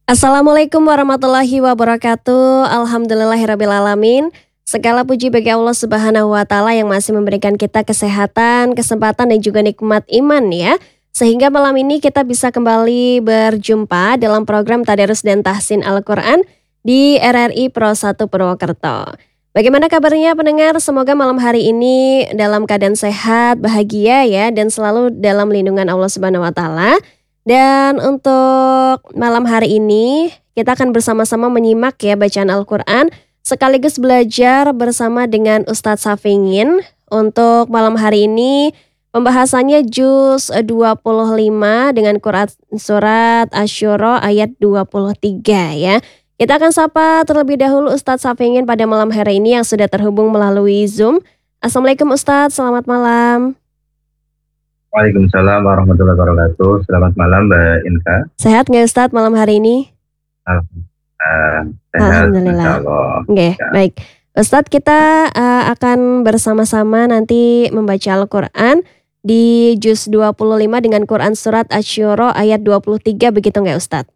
Assalamualaikum warahmatullahi wabarakatuh. Alhamdulillahirrabbilalamin. Segala puji bagi Allah Subhanahu wa Ta'ala yang masih memberikan kita kesehatan, kesempatan, dan juga nikmat iman ya. Sehingga malam ini kita bisa kembali berjumpa dalam program Tadarus dan Tahsin Al-Quran di RRI Pro 1 Purwokerto. Bagaimana kabarnya pendengar? Semoga malam hari ini dalam keadaan sehat, bahagia ya, dan selalu dalam lindungan Allah Subhanahu wa Ta'ala. Dan untuk malam hari ini kita akan bersama-sama menyimak ya bacaan Al-Quran sekaligus belajar bersama dengan Ustadz Safingin. Untuk malam hari ini pembahasannya juz 25 dengan Quran surat Asy-Syura ayat 23 ya. Kita akan sapa terlebih dahulu Ustadz Safingin pada malam hari ini yang sudah terhubung melalui Zoom. Assalamualaikum Ustadz, selamat malam. Waalaikumsalam warahmatullahi wabarakatuh. Selamat malam Mbak Inka. Sehat nggak Ustadz malam hari ini? Sehat, Alhamdulillah. Oke, ya. Baik. Ustadz, kita akan bersama-sama nanti membaca Al-Quran di juz 25 dengan Quran surat Asy-Syura ayat 23, begitu nggak Ustadz?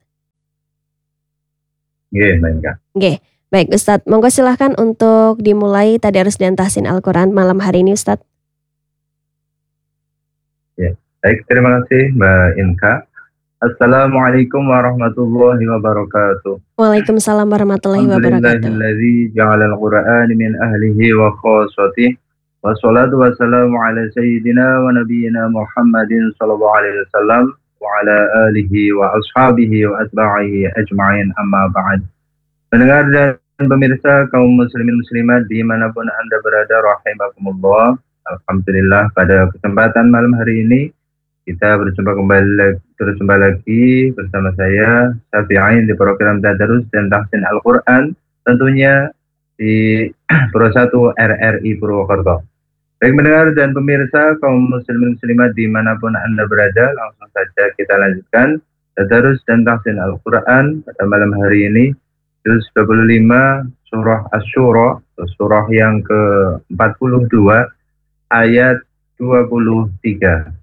Iya, Mbak Inka. Oke, baik Ustadz. Monggo silahkan untuk dimulai Tadarus dan Tahsin Al-Quran malam hari ini Ustadz. Ya, baik, terima kasih Mbak Inka. Assalamualaikum warahmatullahi wabarakatuh. Waalaikumsalam warahmatullahi wabarakatuh. Alhamdulillahilladzi ja'alal Qur'ana min ahlihi wa khassatihi. Wassalatu wassalamu ala sayyidina wa nabiyyina Muhammadin sallallahu alaihi wasallam wa ala alihi wa ashabihi wa atba'ihi ajma'in, amma ba'd. Pendengar dan pemirsa kaum muslimin muslimat dimanapun Anda berada, rahimakumullah. Alhamdulillah, pada kesempatan malam hari ini kita berjumpa lagi bersama saya Syafi'in di program Tadarus dan Tahsin Al-Quran, tentunya di Pro 1 RRI Purwokerto. Baik pendengar dan pemirsa kaum muslimin muslimat dimanapun Anda berada, langsung saja kita lanjutkan Tadarus dan Tahsin Al-Quran pada malam hari ini juz 25 surah Asy-Syura, surah yang ke-42 ayat 23.